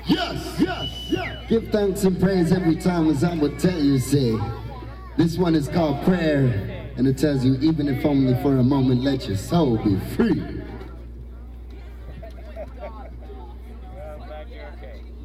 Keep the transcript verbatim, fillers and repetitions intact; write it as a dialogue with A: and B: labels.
A: Yes, yes, yes. Give thanks and praise every time, as I would tell you, say. This one is called Prayer, and it tells you, even if only for a moment, let your soul be free.